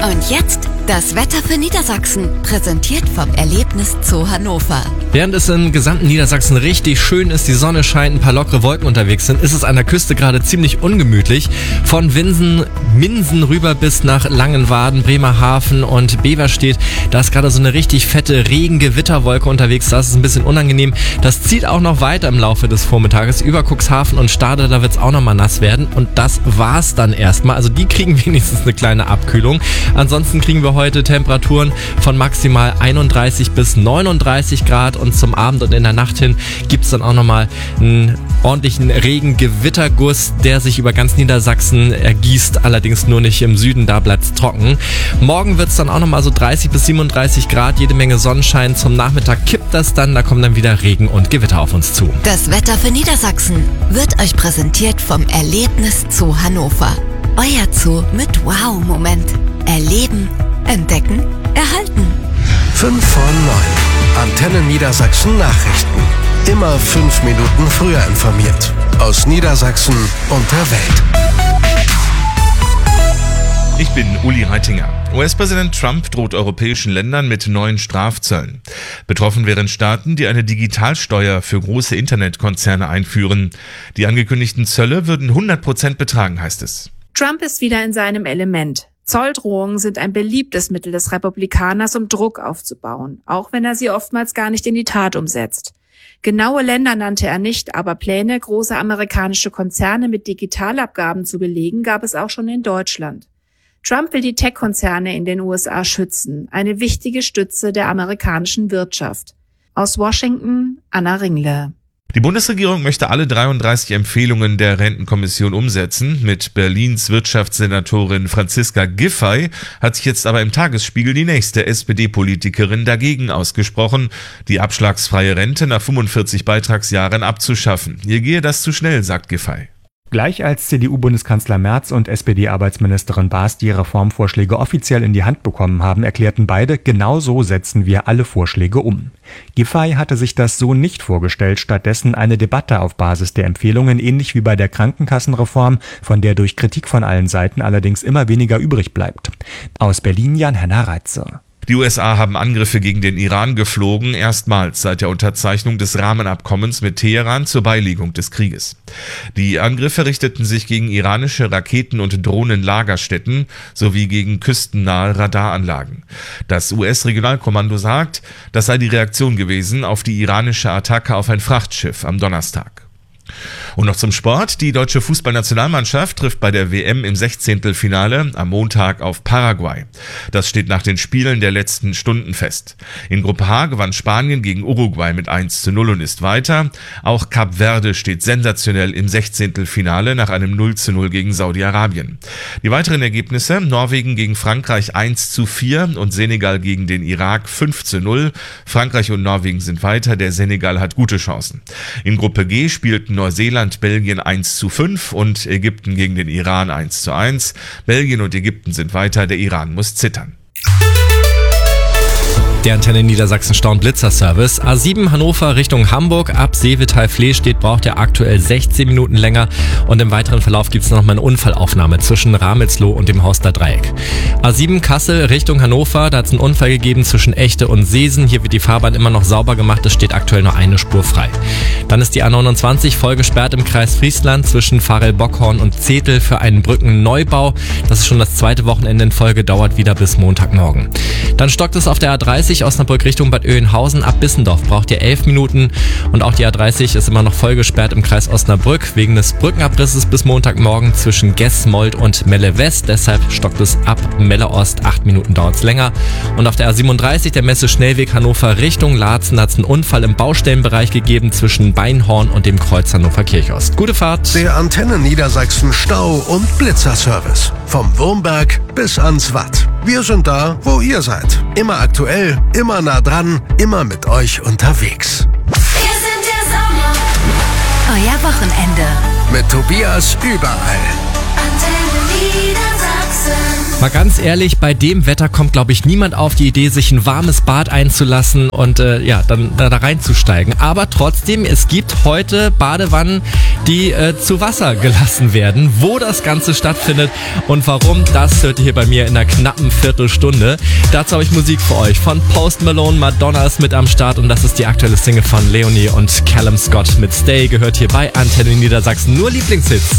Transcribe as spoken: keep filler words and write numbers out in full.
Und jetzt das Wetter für Niedersachsen, präsentiert vom Erlebnis Zoo Hannover. Während es im gesamten Niedersachsen richtig schön ist, die Sonne scheint, ein paar lockere Wolken unterwegs sind, ist es an der Küste gerade ziemlich ungemütlich. Von Winsen, Minden rüber bis nach Langenwaden, Bremerhaven und Beverstedt, da ist gerade so eine richtig fette Regen-Gewitterwolke unterwegs. Das ist ein bisschen unangenehm. Das zieht auch noch weiter im Laufe des Vormittages. Über Cuxhaven und Stade, da wird es auch nochmal nass werden. Und das war's dann erstmal. Also die kriegen wenigstens eine kleine Abkühlung. Ansonsten kriegen wir heute Temperaturen von maximal einunddreißig bis neununddreißig Grad und zum Abend und in der Nacht hin gibt es dann auch nochmal einen ordentlichen Regen-Gewitterguss, der sich über ganz Niedersachsen ergießt, allerdings nur nicht im Süden, da bleibt es trocken. Morgen wird es dann auch nochmal so dreißig bis siebenunddreißig Grad, jede Menge Sonnenschein. Zum Nachmittag kippt das dann, da kommen dann wieder Regen und Gewitter auf uns zu. Das Wetter für Niedersachsen wird euch präsentiert vom Erlebnis Zoo Hannover. Euer Zoo mit Wow-Moment. Erleben, entdecken, erhalten. fünf vor neun. Antenne Niedersachsen Nachrichten. Immer fünf Minuten früher informiert. Aus Niedersachsen und der Welt. Ich bin Uli Reitinger. U S-Präsident Trump droht europäischen Ländern mit neuen Strafzöllen. Betroffen wären Staaten, die eine Digitalsteuer für große Internetkonzerne einführen. Die angekündigten Zölle würden hundert Prozent betragen, heißt es. Trump ist wieder in seinem Element. Zolldrohungen sind ein beliebtes Mittel des Republikaners, um Druck aufzubauen, auch wenn er sie oftmals gar nicht in die Tat umsetzt. Genaue Länder nannte er nicht, aber Pläne, große amerikanische Konzerne mit Digitalabgaben zu belegen, gab es auch schon in Deutschland. Trump will die Tech-Konzerne in den U S A schützen, eine wichtige Stütze der amerikanischen Wirtschaft. Aus Washington, Anna Ringle. Die Bundesregierung möchte alle dreiunddreißig Empfehlungen der Rentenkommission umsetzen. Mit Berlins Wirtschaftssenatorin Franziska Giffey hat sich jetzt aber im Tagesspiegel die nächste S P D-Politikerin dagegen ausgesprochen, die abschlagsfreie Rente nach fünfundvierzig Beitragsjahren abzuschaffen. Ihr gehe das zu schnell, sagt Giffey. Gleich als C D U-Bundeskanzler Merz und S P D-Arbeitsministerin Baas die Reformvorschläge offiziell in die Hand bekommen haben, erklärten beide, genau so setzen wir alle Vorschläge um. Giffey hatte sich das so nicht vorgestellt, stattdessen eine Debatte auf Basis der Empfehlungen, ähnlich wie bei der Krankenkassenreform, von der durch Kritik von allen Seiten allerdings immer weniger übrig bleibt. Aus Berlin Jan-Henner Reitze. Die U S A haben Angriffe gegen den Iran geflogen, erstmals seit der Unterzeichnung des Rahmenabkommens mit Teheran zur Beilegung des Krieges. Die Angriffe richteten sich gegen iranische Raketen- und Drohnenlagerstätten sowie gegen küstennahe Radaranlagen. Das U S-Regionalkommando sagt, das sei die Reaktion gewesen auf die iranische Attacke auf ein Frachtschiff am Donnerstag. Und noch zum Sport. Die deutsche Fußballnationalmannschaft trifft bei der W M im Sechzehntelfinale am Montag auf Paraguay. Das steht nach den Spielen der letzten Stunden fest. In Gruppe H gewann Spanien gegen Uruguay mit eins zu null und ist weiter. Auch Kap Verde steht sensationell im Sechzehntelfinale nach einem null zu null gegen Saudi-Arabien. Die weiteren Ergebnisse: Norwegen gegen Frankreich eins zu vier und Senegal gegen den Irak fünf zu null. Frankreich und Norwegen sind weiter, der Senegal hat gute Chancen. In Gruppe G spielten Neuseeland, Belgien eins zu fünf und Ägypten gegen den Iran eins zu eins. Belgien und Ägypten sind weiter, der Iran muss zittern. Der Antenne Niedersachsen Stau- und Blitzer-Service. A sieben Hannover Richtung Hamburg ab Seevetal-Flehstedt braucht er aktuell sechzehn Minuten länger und im weiteren Verlauf gibt es noch mal eine Unfallaufnahme zwischen Ramelsloh und dem Horster Dreieck. A sieben Kassel Richtung Hannover, da hat es einen Unfall gegeben zwischen Echte und Seesen. Hier wird die Fahrbahn immer noch sauber gemacht, es steht aktuell nur eine Spur frei. Dann ist die A neunundzwanzig voll gesperrt im Kreis Friesland zwischen Farel-Bockhorn und Zetel für einen Brückenneubau. Das ist schon das zweite Wochenende in Folge, dauert wieder bis Montagmorgen. Dann stockt es auf der A dreißig Osnabrück Richtung Bad Oeynhausen ab Bissendorf, braucht ihr elf Minuten und auch die A dreißig ist immer noch voll gesperrt im Kreis Osnabrück wegen des Brückenabrisses bis Montagmorgen zwischen Gessmold und Melle West, deshalb stockt es ab Melle Ost, acht Minuten dauert es länger. Und auf der A siebenunddreißig, der Messe Schnellweg Hannover Richtung Laatzen, hat es einen Unfall im Baustellenbereich gegeben zwischen Beinhorn und dem Kreuz Hannover Kirchost. Gute Fahrt! Der Antenne Niedersachsen Stau- und Blitzer-Service. Vom Wurmberg bis ans Watt. Wir sind da, wo ihr seid. Immer aktuell, immer nah dran, immer mit euch unterwegs. Wir sind der Sommer. Euer Wochenende. Mit Tobias überall. Antenne Niedersachsen. Mal ganz ehrlich, bei dem Wetter kommt, glaube ich, niemand auf die Idee, sich ein warmes Bad einzulassen und äh, ja, dann da, da reinzusteigen. Aber trotzdem, es gibt heute Badewannen, die äh, zu Wasser gelassen werden. Wo das Ganze stattfindet und warum, das hört ihr hier bei mir in einer knappen Viertelstunde. Dazu habe ich Musik für euch. Von Post Malone, Madonna ist mit am Start und das ist die aktuelle Single von Leonie und Callum Scott mit Stay. Gehört hier bei Antenne Niedersachsen. Nur Lieblingshits.